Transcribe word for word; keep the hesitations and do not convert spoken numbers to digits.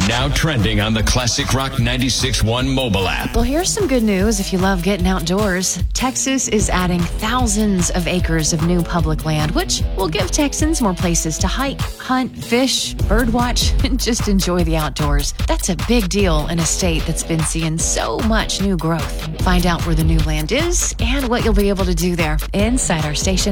now trending on the Classic Rock ninety-six point one mobile app. Well, here's some good news if you love getting outdoors. Texas is adding thousands of acres of new public land, which will give Texans more places to hike, hunt, fish, birdwatch, and just enjoy the outdoors. That's a big deal in a state that's been seeing so much new growth. Find out where the new land is and what you'll be able to do there inside our station.